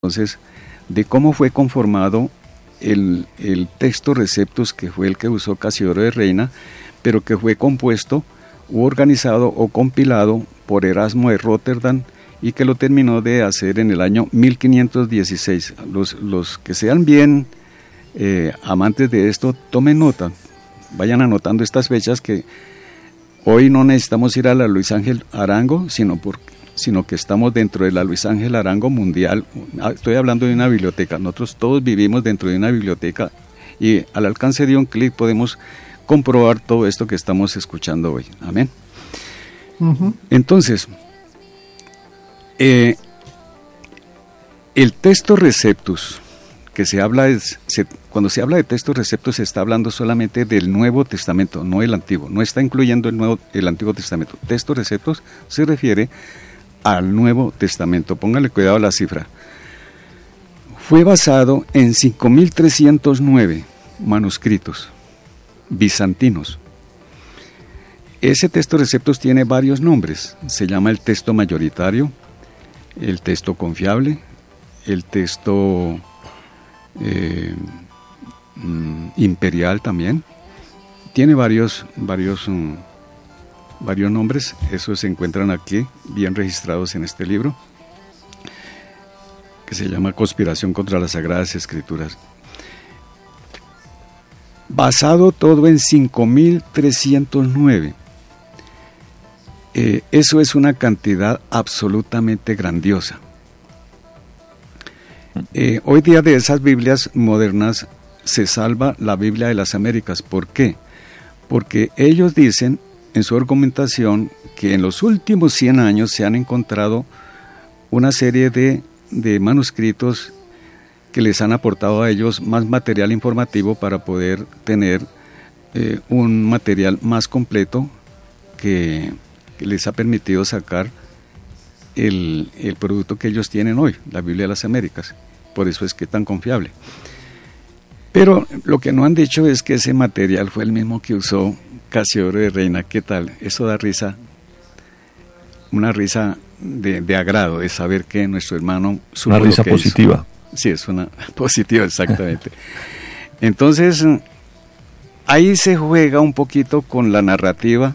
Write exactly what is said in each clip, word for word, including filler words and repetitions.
entonces de cómo fue conformado el, el texto Receptus, que fue el que usó Casiodoro de Reina, pero que fue compuesto u organizado o compilado por Erasmo de Rotterdam y que lo terminó de hacer en el año mil quinientos dieciséis. Los, los que sean bien eh, amantes de esto, tomen nota, vayan anotando estas fechas, que hoy no necesitamos ir a la Luis Ángel Arango, sino, por, sino que estamos dentro de la Luis Ángel Arango Mundial. Estoy hablando de una biblioteca, nosotros todos vivimos dentro de una biblioteca y al alcance de un clic podemos comprobar todo esto que estamos escuchando hoy. Amén. Uh-huh. Entonces, eh, el texto Receptus, que se habla, es, se, cuando se habla de texto Receptus se está hablando solamente del Nuevo Testamento, no el Antiguo, no está incluyendo el, nuevo, el Antiguo Testamento. Texto Receptus se refiere al Nuevo Testamento. Póngale cuidado a la cifra. Fue basado en cinco mil trescientos nueve manuscritos bizantinos. Ese texto Receptus tiene varios nombres. Se llama el texto mayoritario, el texto confiable, el texto eh, mm, imperial también. Tiene varios, varios, um, varios nombres. Esos se encuentran aquí, bien registrados en este libro, que se llama Conspiración contra las Sagradas Escrituras. Basado todo en cinco mil trescientos nueve. Eh, eso es una cantidad absolutamente grandiosa. Eh, hoy día de esas Biblias modernas se salva la Biblia de las Américas. ¿Por qué? Porque ellos dicen en su argumentación que en los últimos cien años se han encontrado una serie de, de manuscritos que les han aportado a ellos más material informativo para poder tener eh, un material más completo que, que les ha permitido sacar el, el producto que ellos tienen hoy, la Biblia de las Américas. Por eso es que es tan confiable. Pero lo que no han dicho es que ese material fue el mismo que usó Casiodoro de Reina. ¿Qué tal? Eso da risa, una risa de, de agrado, de saber que nuestro hermano supo una risa lo que positiva. Hizo. Sí, es una positiva, exactamente. Entonces, ahí se juega un poquito con la narrativa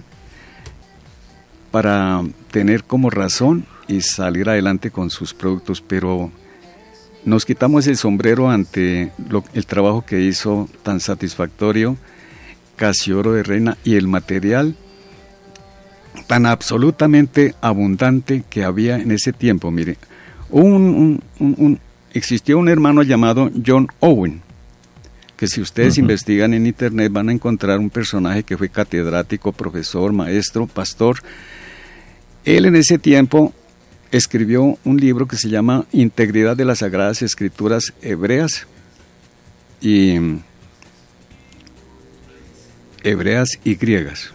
para tener como razón y salir adelante con sus productos, pero nos quitamos el sombrero ante lo, el trabajo que hizo tan satisfactorio Casiodoro de Reina y el material tan absolutamente abundante que había en ese tiempo. Mire, un, un, un, un existió un hermano llamado John Owen, que si ustedes uh-huh. investigan en internet van a encontrar un personaje que fue catedrático, profesor, maestro, pastor. Él en ese tiempo escribió un libro que se llama Integridad de las Sagradas Escrituras Hebreas y Hebreas y Griegas.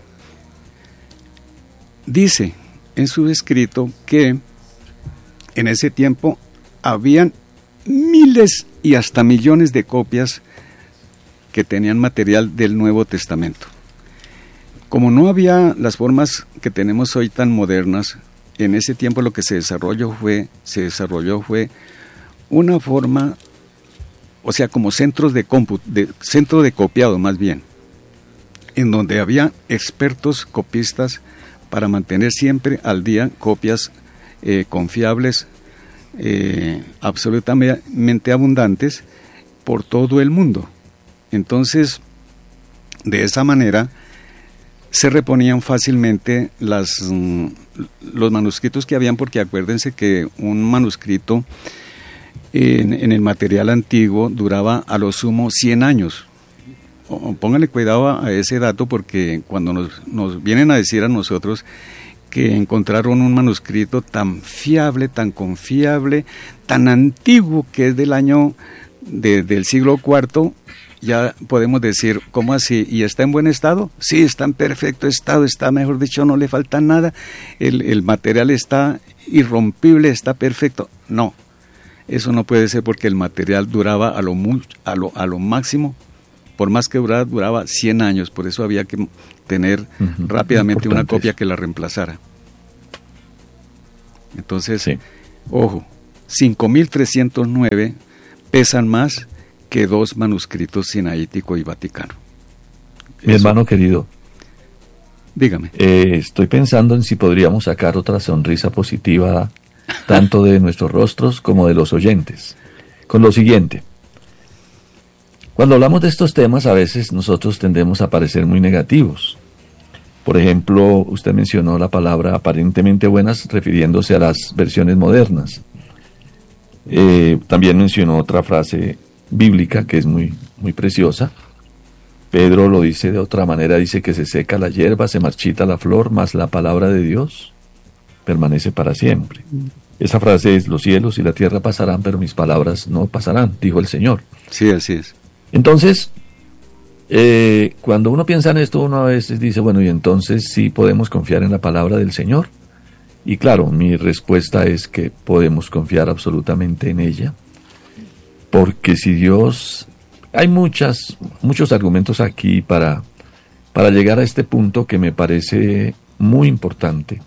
Dice en su escrito que en ese tiempo habían miles y hasta millones de copias que tenían material del Nuevo Testamento. Como no había las formas que tenemos hoy tan modernas, en ese tiempo lo que se desarrolló fue, se desarrolló fue una forma, o sea, como centros de cómputo, de, centro de copiado más bien, en donde había expertos copistas para mantener siempre al día copias eh, confiables, Eh, absolutamente abundantes por todo el mundo. Entonces, de esa manera se reponían fácilmente las, mm, los manuscritos que habían, porque acuérdense que un manuscrito en, en el material antiguo duraba a lo sumo cien años. O, pónganle cuidado a, a ese dato, porque cuando nos, nos vienen a decir a nosotros que encontraron un manuscrito tan fiable, tan confiable, tan antiguo, que es del año de, del siglo cuarto, ya podemos decir, ¿cómo así? ¿Y está en buen estado? Sí, está en perfecto estado, está, mejor dicho, no le falta nada, el, el material está irrompible, está perfecto. No, eso no puede ser, porque el material duraba a lo, muy, a lo, a lo máximo, por más que durara, duraba cien años, por eso había que tener uh-huh. rápidamente una copia que la reemplazara. Entonces, sí. ojo, cinco mil trescientos nueve pesan más que dos manuscritos sinaítico y vaticano. Mi Eso. hermano querido, dígame. Eh, estoy pensando en si podríamos sacar otra sonrisa positiva tanto de nuestros rostros como de los oyentes. Con lo siguiente: cuando hablamos de estos temas, a veces nosotros tendemos a parecer muy negativos. Por ejemplo, usted mencionó la palabra aparentemente buenas refiriéndose a las versiones modernas. Eh, también mencionó otra frase bíblica que es muy, muy preciosa. Pedro lo dice de otra manera, dice que se seca la hierba, se marchita la flor, mas la palabra de Dios permanece para siempre. Esa frase es: los cielos y la tierra pasarán, pero mis palabras no pasarán, dijo el Señor. Sí, así es. Entonces, eh, cuando uno piensa en esto, uno a veces dice, bueno, y entonces sí podemos confiar en la palabra del Señor. Y claro, mi respuesta es que podemos confiar absolutamente en ella, porque si Dios... Hay muchas, muchos argumentos aquí para, para llegar a este punto que me parece muy importante,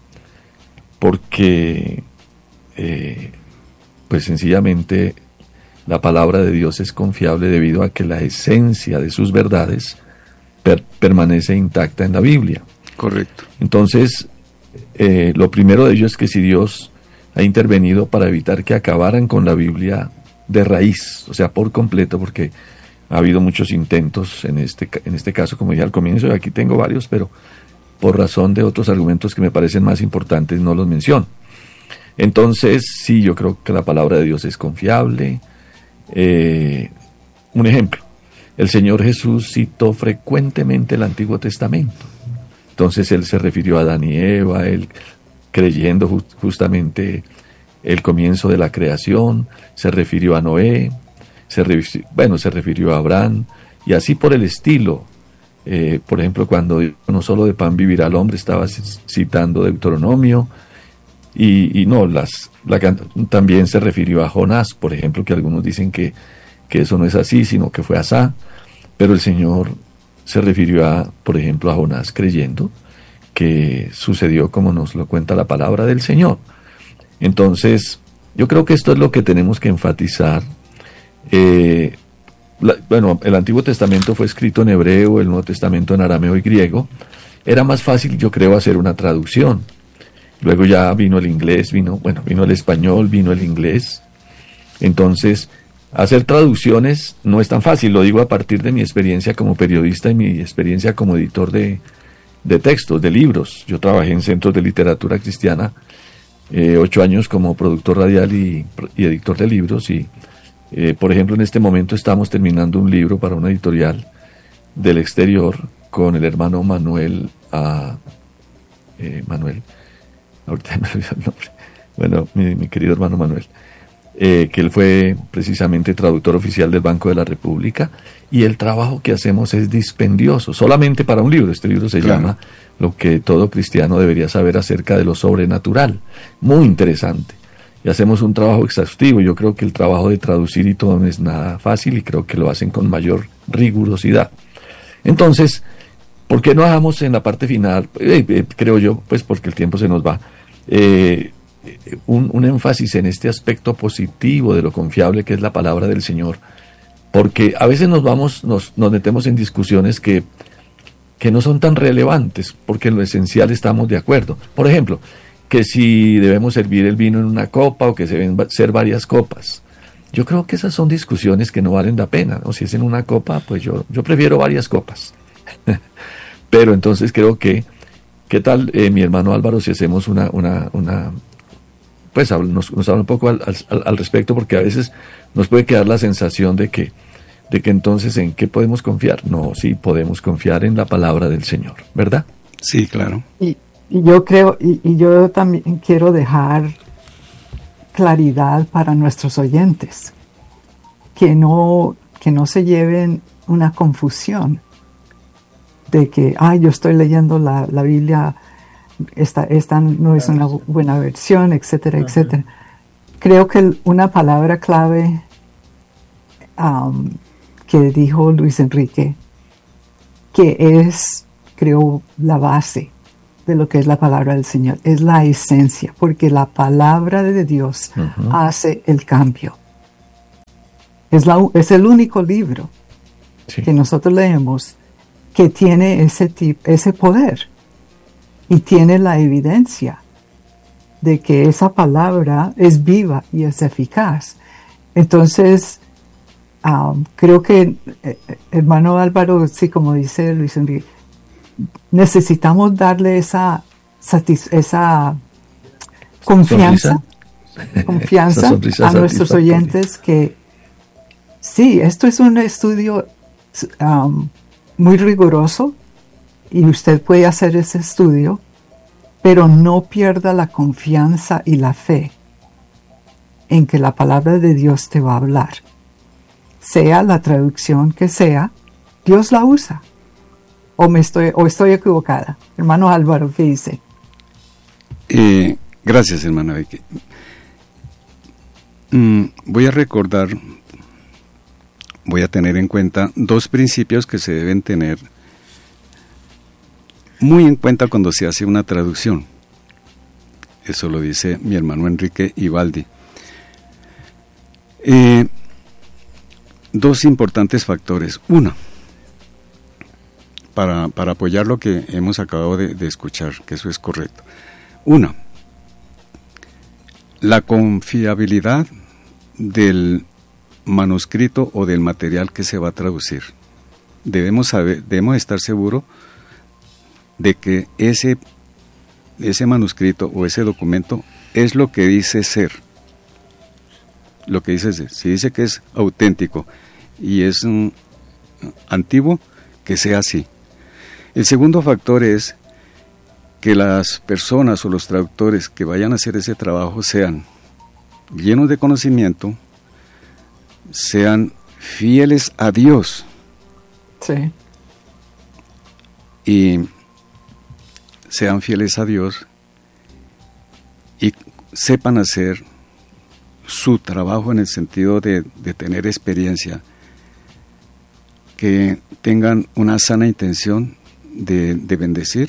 porque eh, pues sencillamente la palabra de Dios es confiable debido a que la esencia de sus verdades per, permanece intacta en la Biblia. Correcto. Entonces, eh, lo primero de ello es que si Dios ha intervenido para evitar que acabaran con la Biblia de raíz, o sea, por completo, porque ha habido muchos intentos en este, en este caso, como dije al comienzo, y aquí tengo varios, pero por razón de otros argumentos que me parecen más importantes no los menciono. Entonces, sí, yo creo que la palabra de Dios es confiable. Eh, un ejemplo, el Señor Jesús citó frecuentemente el Antiguo Testamento. Entonces él se refirió a Adán y Eva, él creyendo just, justamente el comienzo de la creación, se refirió a Noé, se refirió, bueno, se refirió a Abraham, y así por el estilo. Eh, por ejemplo, cuando no solo de pan vivirá el hombre, estaba citando Deuteronomio, y, y no, las, la, también se refirió a Jonás, por ejemplo, que algunos dicen que, que eso no es así, sino que fue asá, pero el Señor se refirió a, por ejemplo, a Jonás creyendo que sucedió como nos lo cuenta la palabra del Señor. Entonces, yo creo que esto es lo que tenemos que enfatizar. Eh, la, bueno, el Antiguo Testamento fue escrito en hebreo, el Nuevo Testamento en arameo y griego. Era más fácil, yo creo, hacer una traducción. Luego ya vino el inglés, vino, bueno, vino el español, vino el inglés. Entonces, hacer traducciones no es tan fácil, lo digo a partir de mi experiencia como periodista y mi experiencia como editor de, de textos, de libros. Yo trabajé en centros de literatura cristiana, eh, ocho años como productor radial y, y editor de libros, y eh, por ejemplo en este momento estamos terminando un libro para una editorial del exterior con el hermano Manuel, ah, eh, Manuel, ahorita me olvidé el nombre, bueno, mi, mi querido hermano Manuel, Eh, que él fue precisamente traductor oficial del Banco de la República, y el trabajo que hacemos es dispendioso, solamente para un libro. Este libro se claro. llama Lo que todo cristiano debería saber acerca de lo sobrenatural, muy interesante, y hacemos un trabajo exhaustivo. Yo creo que el trabajo de traducir y todo no es nada fácil, y creo que lo hacen con mayor rigurosidad. Entonces, ¿por qué no hagamos en la parte final, eh, eh, creo yo, pues porque el tiempo se nos va, eh, Un, un énfasis en este aspecto positivo de lo confiable que es la palabra del Señor? Porque a veces nos vamos, nos, nos metemos en discusiones que, que no son tan relevantes, porque en lo esencial estamos de acuerdo. Por ejemplo, que si debemos servir el vino en una copa o que se deben ser varias copas. Yo creo que esas son discusiones que no valen la pena, ¿no? Si es en una copa, pues yo, yo prefiero varias copas. Pero entonces creo que, ¿qué tal, eh, mi hermano Álvaro, si hacemos una... una, una pues nos, nos habla un poco al, al, al respecto, porque a veces nos puede quedar la sensación de que, de que entonces ¿en qué podemos confiar? No, sí podemos confiar en la palabra del Señor, ¿verdad? Sí, claro. Y, y yo creo, y, y yo también quiero dejar claridad para nuestros oyentes, que no, que no se lleven una confusión de que, ay, yo estoy leyendo la, la Biblia, Esta, esta no es una buena versión, etcétera, uh-huh. etcétera. Creo que una palabra clave um, que dijo Luis Enrique, que es, creo, la base de lo que es la palabra del Señor, es la esencia, porque la palabra de Dios uh-huh. hace el cambio. Es, la, es el único libro sí. que nosotros leemos que tiene ese, tipo, ese poder y tiene la evidencia de que esa palabra es viva y es eficaz. Entonces, um, creo que, eh, hermano Álvaro, sí, como dice Luis Enrique, necesitamos darle esa, satis- esa confianza, confianza a nuestros oyentes que sí, esto es un estudio um, muy riguroso y usted puede hacer ese estudio, pero no pierda la confianza y la fe en que la palabra de Dios te va a hablar. Sea la traducción que sea, Dios la usa. O me estoy, o estoy equivocada. Hermano Álvaro, ¿qué dice? Eh, gracias, hermana Vicky. Mm, voy a recordar, voy a tener en cuenta dos principios que se deben tener muy en cuenta cuando se hace una traducción. Eso lo dice mi hermano Enrique Ibaldi. Eh, dos importantes factores. Uno, para, para apoyar lo que hemos acabado de, de escuchar, que eso es correcto. Uno, la confiabilidad del manuscrito o del material que se va a traducir. Debemos saber, debemos estar seguros de que ese, ese manuscrito o ese documento es lo que dice ser. Lo que dice ser. Si dice que es auténtico y es um, antiguo, que sea así. El segundo factor es que las personas o los traductores que vayan a hacer ese trabajo sean llenos de conocimiento, sean fieles a Dios. Sí. Y sean fieles a Dios y sepan hacer su trabajo en el sentido de, de tener experiencia, que tengan una sana intención de, de bendecir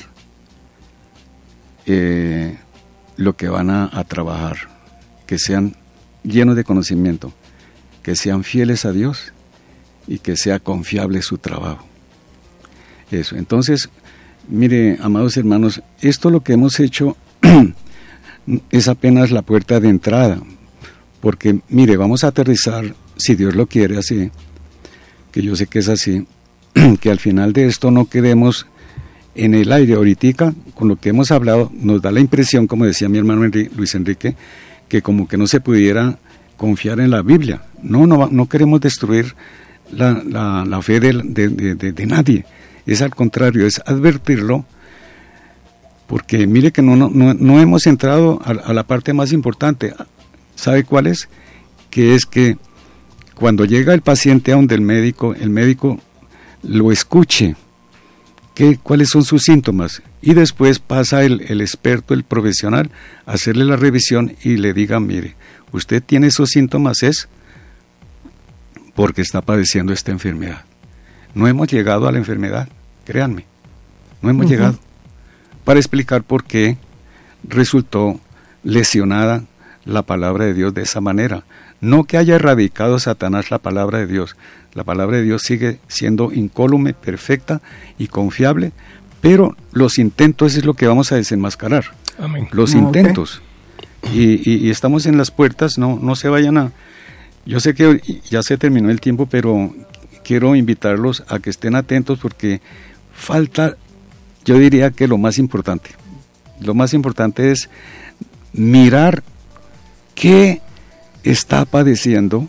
eh, lo que van a, a trabajar, que sean llenos de conocimiento, que sean fieles a Dios y que sea confiable su trabajo. Eso, entonces, mire, amados hermanos, esto lo que hemos hecho es apenas la puerta de entrada, porque, mire, vamos a aterrizar, si Dios lo quiere así, que yo sé que es así, que al final de esto no quedemos en el aire. Ahorita, con lo que hemos hablado, nos da la impresión, como decía mi hermano Enrique, Luis Enrique, que como que no se pudiera confiar en la Biblia. No, no, no queremos destruir la, la, la fe de, de, de, de nadie. Es al contrario, es advertirlo, porque mire que no, no, no hemos entrado a, a la parte más importante. ¿Sabe cuál es? Que es que cuando llega el paciente a donde el médico, el médico lo escuche, ¿qué, cuáles son sus síntomas? Y después pasa el, el experto, el profesional, a hacerle la revisión y le diga, mire, usted tiene esos síntomas, es porque está padeciendo esta enfermedad. No hemos llegado a la enfermedad, créanme, no hemos uh-huh. llegado, para explicar por qué resultó lesionada la palabra de Dios de esa manera. No que haya erradicado Satanás la palabra de Dios, la palabra de Dios sigue siendo incólume, perfecta y confiable, pero los intentos es lo que vamos a desenmascarar. Amén. Los ah, intentos. Okay. Y, y, y estamos en las puertas, no, no se vayan a... Yo sé que ya se terminó el tiempo, pero quiero invitarlos a que estén atentos porque falta, yo diría que lo más importante, lo más importante es mirar qué está padeciendo,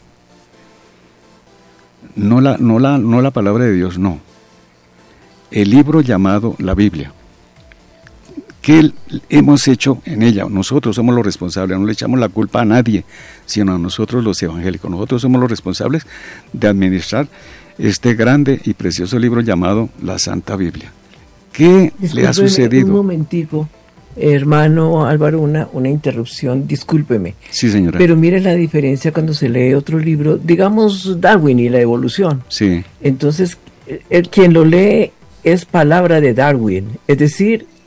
no la, no la, no la palabra de Dios, no, el libro llamado la Biblia. ¿Qué hemos hecho en ella? Nosotros somos los responsables, no le echamos la culpa a nadie, sino a nosotros los evangélicos. Nosotros somos los responsables de administrar este grande y precioso libro llamado la Santa Biblia. ¿Qué Discúlpeme le ha sucedido? Un momentico, hermano Álvaro, una, una interrupción, discúlpeme. Sí, señora. Pero mire la diferencia cuando se lee otro libro, digamos Darwin y la evolución. Sí. Entonces, el, quien lo lee es palabra de Darwin, es decir,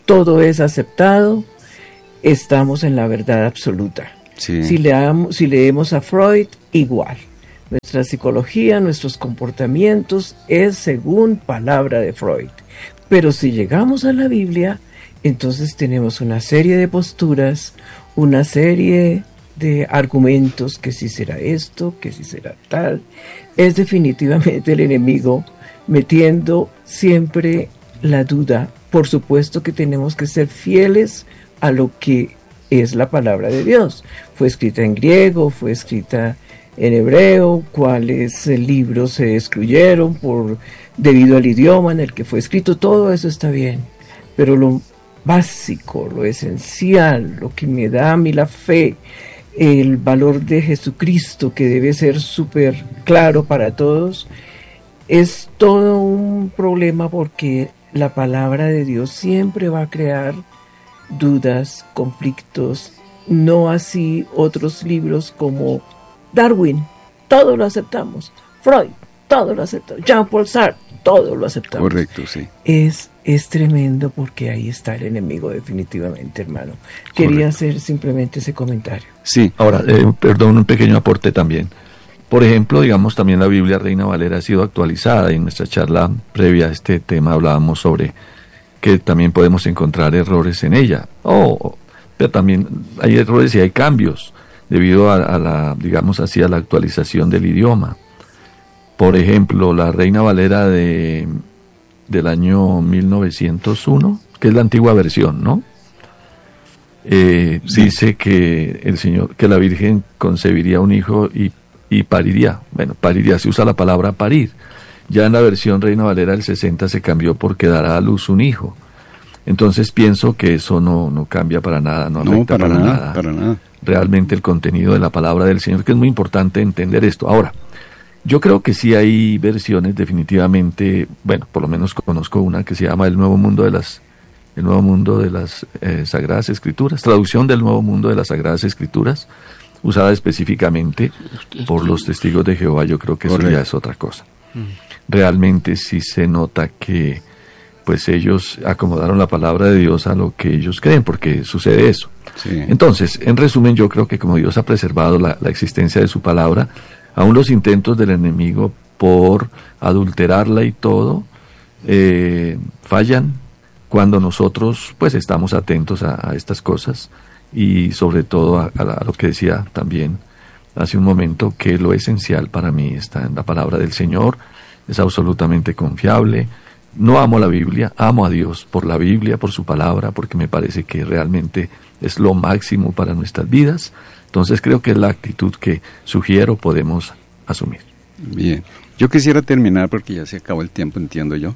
todo es aceptado, estamos en la verdad absoluta. Sí. Si, leamos, si leemos a Freud, igual. Nuestra psicología, nuestros comportamientos es según palabra de Freud. Pero si llegamos a la Biblia, entonces tenemos una serie de posturas, una serie de argumentos, que si será esto, que si será tal. Es definitivamente el enemigo metiendo siempre la duda. Por supuesto que tenemos que ser fieles a lo que es la palabra de Dios. Fue escrita en griego, fue escrita en hebreo, cuáles libros se excluyeron por debido al idioma en el que fue escrito, todo eso está bien, pero lo básico, lo esencial, lo que me da a mí la fe, el valor de Jesucristo, que debe ser súper claro para todos, es todo un problema, porque la palabra de Dios siempre va a crear dudas, conflictos, no así otros libros como Darwin, todo lo aceptamos, Freud, todo lo aceptamos, Jean-Paul Sartre, todo lo aceptamos. Correcto, sí. Es, es tremendo, porque ahí está el enemigo definitivamente, hermano. Quería Correcto. hacer simplemente ese comentario. Sí. Ahora, eh, perdón, un pequeño aporte también. Por ejemplo, digamos, también la Biblia Reina Valera ha sido actualizada. En nuestra charla previa a este tema hablábamos sobre que también podemos encontrar errores en ella. Oh, pero también hay errores y hay cambios debido a, a la, digamos así, a la actualización del idioma. Por ejemplo, la Reina Valera de, del año mil novecientos uno, que es la antigua versión, ¿no? Eh, Sí. Dice que el Señor, que la Virgen concebiría un hijo y, y pariría. Bueno, pariría, se usa la palabra parir. Ya en la versión Reina Valera del sesenta se cambió por que dará a luz un hijo. Entonces pienso que eso no, no cambia para nada, no No, afecta para, para, nada, nada. para nada. Realmente el contenido de la palabra del Señor, que es muy importante entender esto. Ahora, yo creo que sí hay versiones definitivamente, bueno, por lo menos conozco una que se llama El Nuevo Mundo de las, el Nuevo Mundo de las eh, Sagradas Escrituras, traducción del Nuevo Mundo de las Sagradas Escrituras, usada específicamente por los testigos de Jehová. Yo creo que eso Correcto. ya es otra cosa. Realmente sí se nota que pues ellos acomodaron la palabra de Dios a lo que ellos creen, porque sucede eso. Sí. Entonces, en resumen, yo creo que como Dios ha preservado la, la existencia de su palabra, aún los intentos del enemigo por adulterarla y todo, eh, fallan cuando nosotros pues estamos atentos a, a estas cosas, y sobre todo a, a, la- a lo que decía también hace un momento, que lo esencial para mí está en la palabra del Señor, es absolutamente confiable. No amo la Biblia, amo a Dios por la Biblia, por su palabra, porque me parece que realmente es lo máximo para nuestras vidas. Entonces creo que es la actitud que sugiero podemos asumir. Bien. Yo quisiera terminar, porque ya se acabó el tiempo, entiendo yo,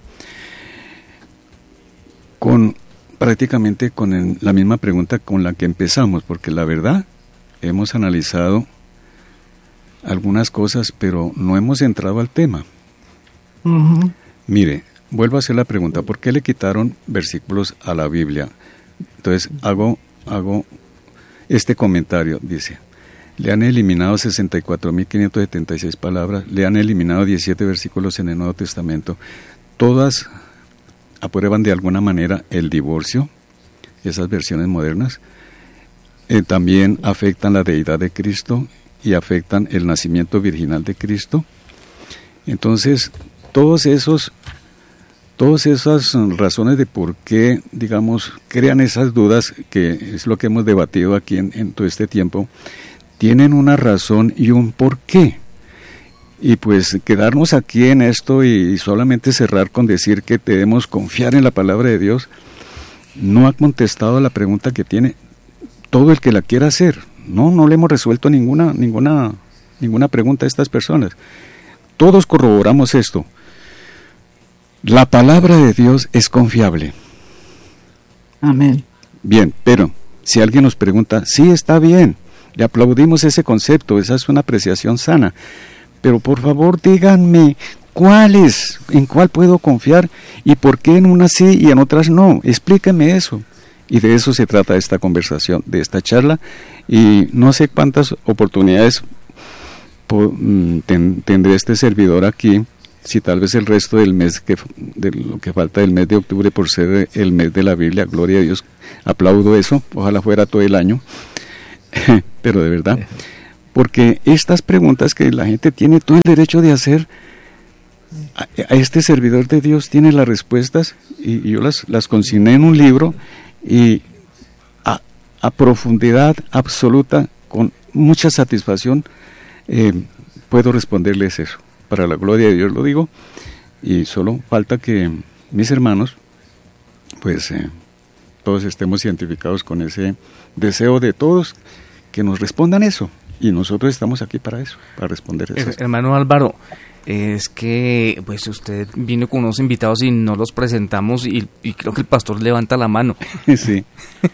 con prácticamente con el- la misma pregunta con la que empezamos, porque la verdad hemos analizado algunas cosas, pero no hemos entrado al tema. Ujú. Mire, vuelvo a hacer la pregunta, ¿por qué le quitaron versículos a la Biblia? Entonces hago, hago este comentario, dice, le han eliminado sesenta y cuatro mil quinientas setenta y seis palabras, le han eliminado diecisiete versículos en el Nuevo Testamento, todas aprueban de alguna manera el divorcio, esas versiones modernas, eh, también afectan la deidad de Cristo y afectan el nacimiento virginal de Cristo. Entonces, todos esos, todas esas razones de por qué, digamos, crean esas dudas, que es lo que hemos debatido aquí en, en todo este tiempo, tienen una razón y un por qué. Y pues quedarnos aquí en esto y solamente cerrar con decir que debemos confiar en la palabra de Dios, no ha contestado la pregunta que tiene todo el que la quiera hacer. No, no le hemos resuelto ninguna, ninguna, ninguna pregunta a estas personas. Todos corroboramos esto. La palabra de Dios es confiable. Amén. Bien, pero si alguien nos pregunta, sí, está bien, le aplaudimos ese concepto, esa es una apreciación sana, pero por favor díganme, ¿cuál es? ¿En cuál puedo confiar? ¿Y por qué en unas sí y en otras no? Explíquenme eso. Y de eso se trata esta conversación, de esta charla, y no sé cuántas oportunidades po- mm, ten- tendré este servidor aquí si tal vez el resto del mes, que de lo que falta del mes de octubre por ser el mes de la Biblia, gloria a Dios, aplaudo eso, ojalá fuera todo el año, pero de verdad, porque estas preguntas que la gente tiene todo el derecho de hacer, a, a este servidor de Dios tiene las respuestas, y, y yo las, las consigné en un libro, y a, a profundidad absoluta, con mucha satisfacción, eh, puedo responderles eso. Para la gloria de Dios lo digo, y solo falta que mis hermanos, pues eh, todos estemos identificados con ese deseo de todos, que nos respondan eso, y nosotros estamos aquí para eso, para responder eso. Eh, hermano Álvaro, es que pues usted vino con unos invitados y no los presentamos, y, y creo que el pastor levanta la mano. Sí.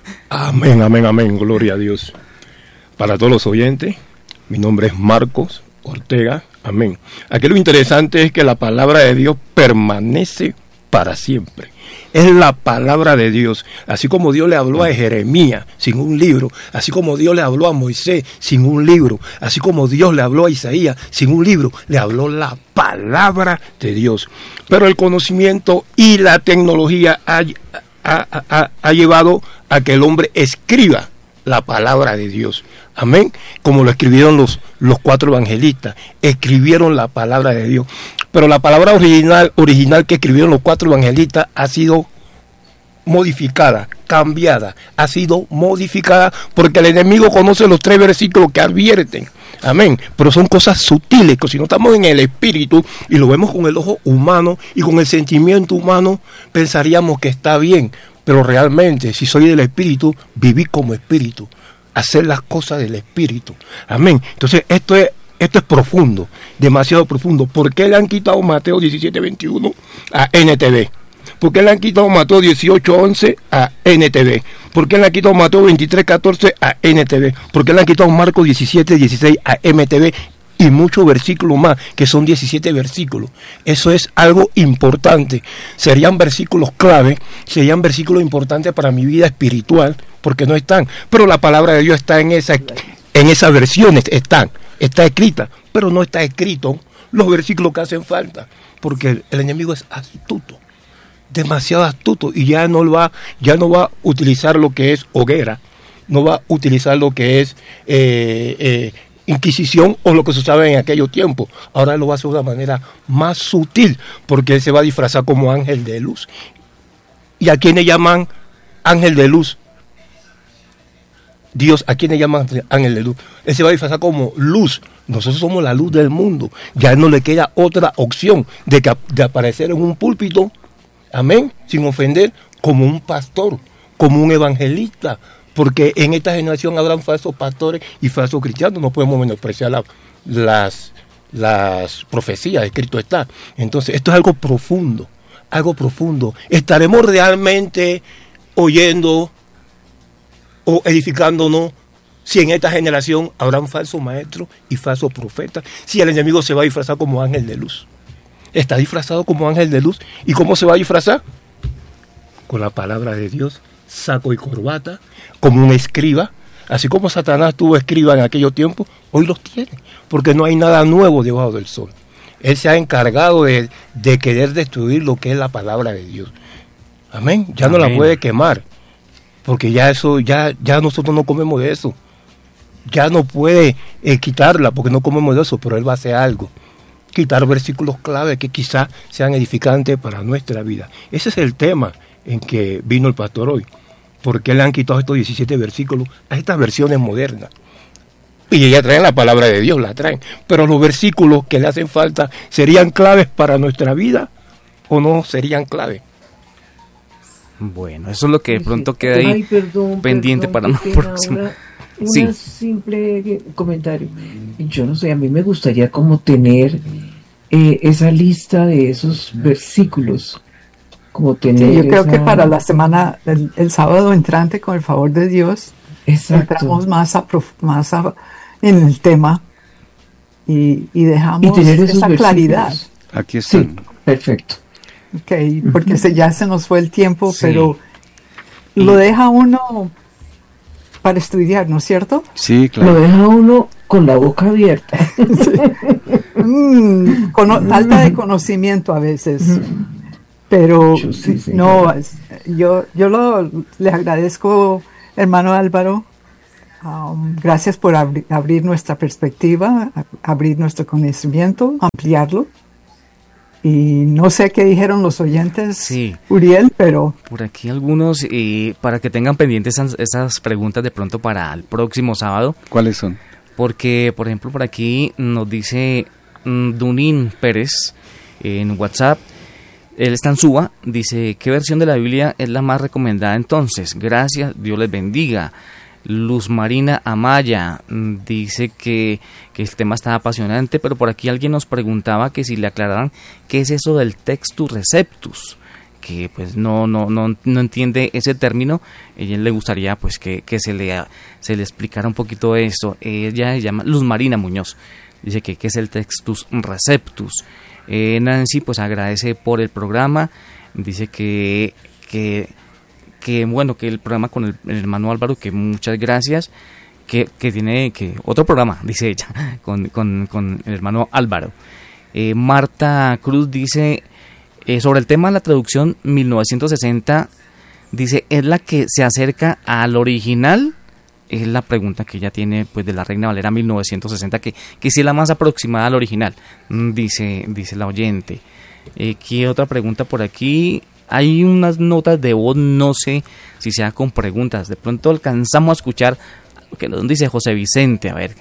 Amén, amén, amén, gloria a Dios. Para todos los oyentes, mi nombre es Marcos Ortega, amén. Aquí lo interesante es que la palabra de Dios permanece para siempre. Es la palabra de Dios. Así como Dios le habló a Jeremías sin un libro, así como Dios le habló a Moisés sin un libro, así como Dios le habló a Isaías sin un libro, le habló la palabra de Dios. Pero el conocimiento y la tecnología ha, ha, ha, ha llevado a que el hombre escriba la palabra de Dios. Amén. Como lo escribieron los, los cuatro evangelistas, escribieron la palabra de Dios. Pero la palabra original, original que escribieron los cuatro evangelistas ha sido modificada, cambiada, ha sido modificada porque el enemigo conoce los tres versículos que advierten. Amén. Pero son cosas sutiles, que si no estamos en el espíritu y lo vemos con el ojo humano y con el sentimiento humano, pensaríamos que está bien. Pero realmente, si soy del espíritu, viví como espíritu, hacer las cosas del espíritu. Amén. Entonces, esto es, esto es profundo, demasiado profundo. ¿Por qué le han quitado Mateo diecisiete veintiuno a N T V? ¿Por qué le han quitado Mateo dieciocho once a N T V? ¿Por qué le han quitado Mateo veintitrés catorce a N T V? ¿Por qué le han quitado Marcos diecisiete dieciséis a M T V? Y muchos versículos más, que son diecisiete versículos. Eso es algo importante. Serían versículos clave, serían versículos importantes para mi vida espiritual, porque no están. Pero la palabra de Dios está en, esa, en esas versiones, están, está escrita, pero no está escrito los versículos que hacen falta, porque el, el enemigo es astuto, demasiado astuto, y ya no va, ya no va a utilizar lo que es hoguera, no va a utilizar lo que es eh, eh, Inquisición o lo que se usaba en aquellos tiempos. Ahora lo va a hacer de una manera más sutil, porque él se va a disfrazar como ángel de luz. ¿Y a quién le llaman ángel de luz? Dios, ¿a quién le llaman ángel de luz? Él se va a disfrazar como luz. Nosotros somos la luz del mundo. Ya no le queda otra opción de, que, de aparecer en un púlpito, amén, sin ofender, como un pastor, como un evangelista. Porque en esta generación habrán falsos pastores y falsos cristianos. No podemos menospreciar la, las, las profecías, escrito está. Entonces, esto es algo profundo, algo profundo. ¿Estaremos realmente oyendo o edificándonos si en esta generación habrán falsos maestros y falsos profetas? Si el enemigo se va a disfrazar como ángel de luz. Está disfrazado como ángel de luz. ¿Y cómo se va a disfrazar? Con la palabra de Dios, saco y corbata, como un escriba. Así como Satanás tuvo escriba en aquellos tiempos, hoy los tiene, porque no hay nada nuevo debajo del sol. Él se ha encargado de, de querer destruir lo que es la palabra de Dios. Amén. Ya Amén. No la puede quemar, porque ya eso, ya, ya nosotros no comemos de eso. Ya no puede eh, quitarla, porque no comemos de eso, pero él va a hacer algo. Quitar versículos clave que quizás sean edificantes para nuestra vida. Ese es el tema en que vino el pastor hoy. ¿Por qué le han quitado estos diecisiete versículos a estas versiones modernas? Y ellas traen la palabra de Dios, la traen. Pero los versículos que le hacen falta, ¿serían claves para nuestra vida o no serían claves? Bueno, eso es lo que de pronto queda ahí Ay, perdón, pendiente perdón, para una próxima. Un sí. simple comentario. Yo no sé, a mí me gustaría como tener eh, esa lista de esos versículos. Como tener sí, yo creo esa... que para la semana, el, el sábado entrante, con el favor de Dios, Exacto. entramos más, a, más a, en el tema y, y dejamos y tener esa claridad. Aquí están. Sí, perfecto. Okay, porque se, ya se nos fue el tiempo, sí. pero y... lo deja uno para estudiar, ¿no es cierto? Sí, claro. Lo deja uno con la boca abierta. Sí. mm, cono- falta de conocimiento a veces. Pero Sí, sí. no, es- yo, yo lo, le agradezco, hermano Álvaro. Um, gracias por abri- abrir nuestra perspectiva, a- abrir nuestro conocimiento, ampliarlo. Y no sé qué dijeron los oyentes, Sí. Uriel, pero Por aquí algunos, eh, para que tengan pendientes esas, esas preguntas de pronto para el próximo sábado, ¿Cuáles son? porque por ejemplo por aquí nos dice mm, Dunín Pérez eh, en WhatsApp, él está en Suba, dice, ¿qué versión de la Biblia es la más recomendada entonces? Gracias, Dios les bendiga. Luz Marina Amaya mm, dice que, que el tema está apasionante, pero por aquí alguien nos preguntaba que si le aclararan qué es eso del textus receptus, que pues no no no, no entiende ese término. Ella le gustaría pues que, que se le se le explicara un poquito eso. Ella se llama Luz Marina Muñoz, dice que qué es el textus receptus. eh, Nancy pues agradece por el programa, dice que que que bueno, que el programa con el, el hermano Álvaro, que muchas gracias, que, que tiene que otro programa, dice ella, con, con, con el hermano Álvaro. Eh, Marta Cruz dice, eh, sobre el tema de la traducción mil novecientos sesenta, dice, ¿es la que se acerca al original? Es la pregunta que ella tiene pues de la Reina Valera mil novecientos sesenta, que, que sí es la más aproximada al original, mm, dice, dice la oyente. Eh, ¿Qué otra pregunta por aquí? Hay unas notas de voz, no sé si sea con preguntas. De pronto alcanzamos a escuchar que nos dice José Vicente. A ver.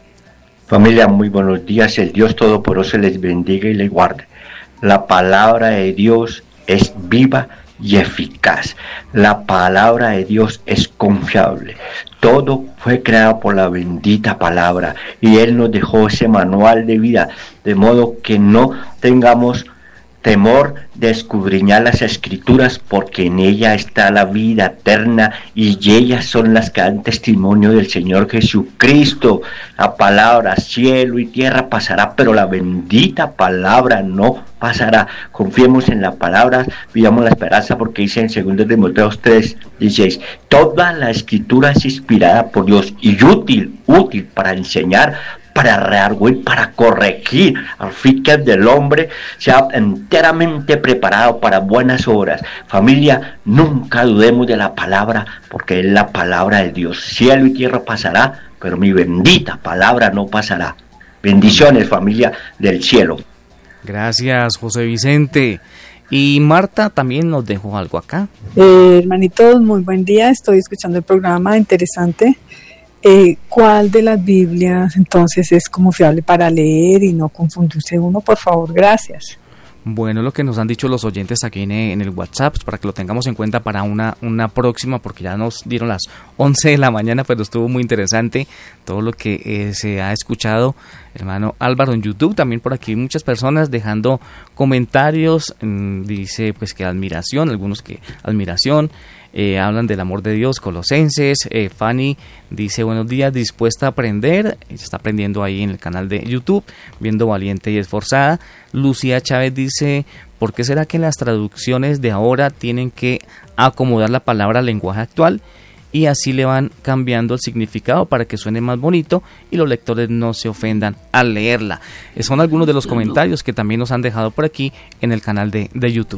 Familia, muy buenos días. El Dios Todopoderoso les bendiga y les guarde. La palabra de Dios es viva y eficaz. La palabra de Dios es confiable. Todo fue creado por la bendita palabra y Él nos dejó ese manual de vida, de modo que no tengamos temor de escudriñar las escrituras, porque en ella está la vida eterna y ellas son las que dan testimonio del Señor Jesucristo. La palabra, cielo y tierra pasará, pero la bendita palabra no pasará. Confiemos en la palabra, vivamos la esperanza, porque dice en segundo de Timoteo tres dieciséis, toda la escritura es inspirada por Dios y útil, útil para enseñar, para redarguir, para corregir, al fin que el del hombre sea enteramente preparado para buenas obras. Familia, nunca dudemos de la palabra, porque es la palabra de Dios. Cielo y tierra pasará, pero mi bendita palabra no pasará. Bendiciones, familia del cielo. Gracias, José Vicente. Y Marta también nos dejó algo acá. Eh, hermanitos, muy buen día. Estoy escuchando el programa, interesante. Eh, ¿Cuál de las Biblias entonces es confiable para leer y no confundirse uno? Por favor, gracias. Bueno, lo que nos han dicho los oyentes aquí en, en el WhatsApp, para que lo tengamos en cuenta para una, una próxima, porque ya nos dieron las once de la mañana, pero estuvo muy interesante todo lo que eh, se ha escuchado, hermano Álvaro, en YouTube. También por aquí muchas personas dejando comentarios, mmm, dice pues que admiración, algunos que admiración. Eh, hablan del amor de Dios, Colosenses. eh, Fanny dice buenos días, dispuesta a aprender. Ella está aprendiendo ahí en el canal de YouTube, viendo Valiente y Esforzada. Lucía Chávez dice, ¿por qué será que las traducciones de ahora tienen que acomodar la palabra al lenguaje actual? Y así le van cambiando el significado para que suene más bonito y los lectores no se ofendan al leerla. Eh, son algunos de los comentarios que también nos han dejado por aquí en el canal de, de YouTube.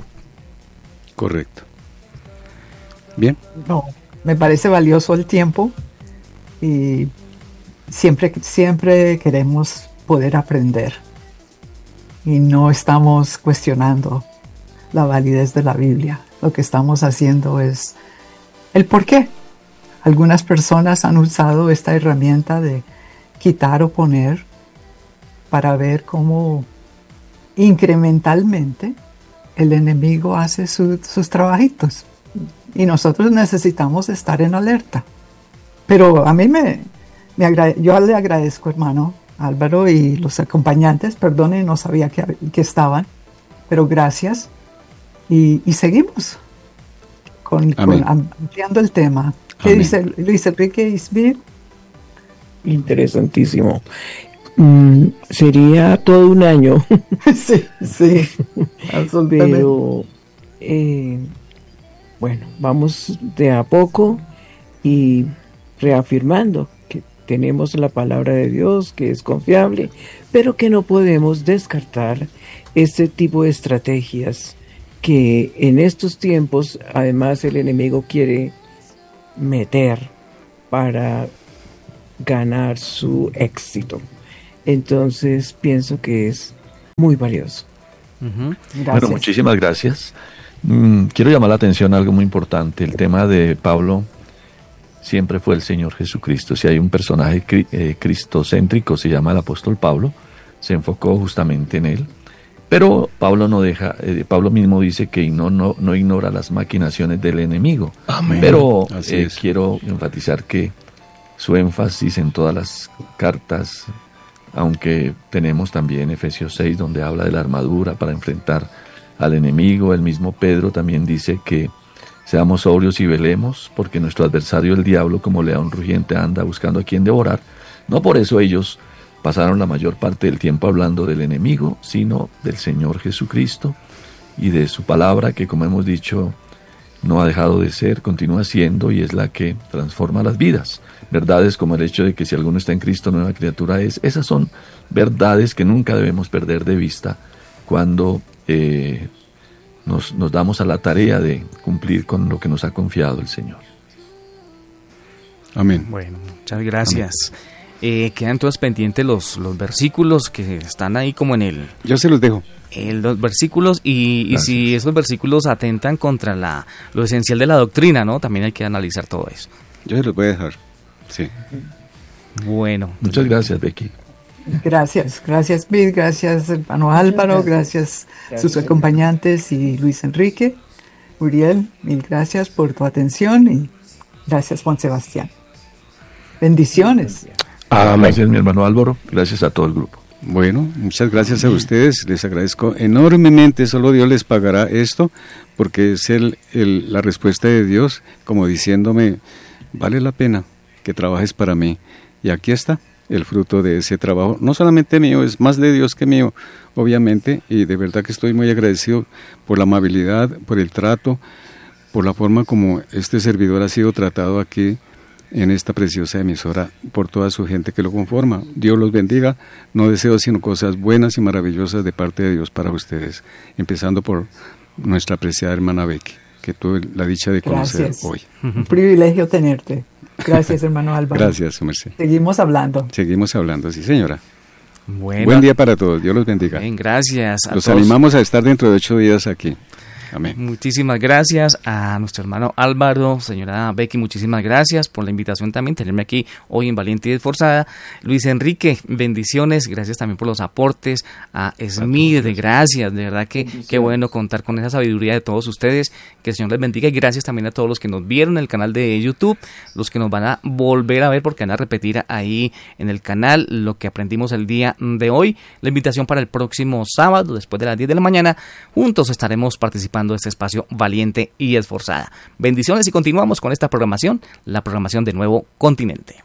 Correcto. Bien. no, me parece valioso el tiempo y siempre, siempre queremos poder aprender y no estamos cuestionando la validez de la Biblia. Lo que estamos haciendo es el por qué. Algunas personas han usado esta herramienta de quitar o poner para ver cómo incrementalmente el enemigo hace su, sus trabajitos. Y nosotros necesitamos estar en alerta. Pero a mí me, me agrade, yo le agradezco, hermano Álvaro, y los acompañantes, perdonen, no sabía que, que estaban, pero gracias. Y, y seguimos con, con ampliando el tema. ¿Qué Amén. dice Luis Enrique Isbir? Interesantísimo. Mm, sería todo un año. sí, sí, absolutamente. Pero eh, bueno, vamos de a poco y reafirmando que tenemos la palabra de Dios que es confiable, pero que no podemos descartar este tipo de estrategias que en estos tiempos además el enemigo quiere meter para ganar su éxito. Entonces pienso que es muy valioso. Uh-huh. Bueno, muchísimas gracias. Mm, quiero llamar la atención a algo muy importante. El tema de Pablo siempre fue el Señor Jesucristo. Si hay un personaje cri- eh, cristocéntrico, se llama el apóstol Pablo, se enfocó justamente en él. Pero Pablo no deja, eh, Pablo mismo dice que no, no, no ignora las maquinaciones del enemigo. Amén. Pero Así eh, es. quiero enfatizar que su énfasis en todas las cartas, aunque tenemos también Efesios seis, donde habla de la armadura para enfrentar al enemigo, el mismo Pedro también dice que seamos sobrios y velemos, porque nuestro adversario el diablo, como león rugiente, anda buscando a quien devorar. No por eso ellos pasaron la mayor parte del tiempo hablando del enemigo, sino del Señor Jesucristo y de su palabra, que como hemos dicho, no ha dejado de ser, continúa siendo y es la que transforma las vidas. Verdades como el hecho de que si alguno está en Cristo, nueva criatura es. Esas son verdades que nunca debemos perder de vista cuando eh, nos, nos damos a la tarea de cumplir con lo que nos ha confiado el Señor. Amén. Bueno, muchas gracias. Eh, quedan todos pendientes los, los versículos que están ahí como en el... Yo se los dejo. en los versículos y, y si esos versículos atentan contra la lo esencial de la doctrina, ¿no? También hay que analizar todo eso. Yo se los voy a dejar. Sí. Bueno. Muchas gracias, Becky. Gracias, gracias Bid, gracias hermano Álvaro, gracias, Gracias. sus acompañantes y Luis Enrique. Uriel, mil gracias por tu atención y gracias Juan Sebastián. Bendiciones. Amén. Gracias, mi hermano Álvaro. Gracias a todo el grupo. Bueno, muchas gracias a ustedes, les agradezco enormemente, solo Dios les pagará esto, porque es el, el, la respuesta de Dios, como diciéndome, vale la pena que trabajes para mí, y aquí está el fruto de ese trabajo, no solamente mío, es más de Dios que mío, obviamente, y de verdad que estoy muy agradecido por la amabilidad, por el trato, por la forma como este servidor ha sido tratado aquí, en esta preciosa emisora, por toda su gente que lo conforma. Dios los bendiga. No deseo sino cosas buenas y maravillosas de parte de Dios para ustedes, empezando por nuestra apreciada hermana Becky, que tuve la dicha de conocer Gracias. hoy. Un privilegio tenerte. Gracias hermano Álvaro. Gracias, su merced. Seguimos hablando. Seguimos hablando, sí señora. Bueno, Buen día para todos, Dios los bendiga. bien, gracias a Los todos. animamos a estar dentro de ocho días aquí. Amén. Muchísimas gracias a nuestro hermano Álvaro, señora Becky, muchísimas gracias por la invitación también, tenerme aquí hoy en Valiente y Esforzada. Luis Enrique, bendiciones, gracias también por los aportes. A Smith, de gracias, de verdad que qué bueno contar con esa sabiduría de todos ustedes, que el Señor les bendiga y gracias también a todos los que nos vieron en el canal de YouTube, los que nos van a volver a ver porque van a repetir ahí en el canal lo que aprendimos el día de hoy. La invitación para el próximo sábado, después de las diez de la mañana, juntos estaremos participando de este espacio Valiente y Esforzada. Bendiciones y continuamos con esta programación, la programación de Nuevo Continente.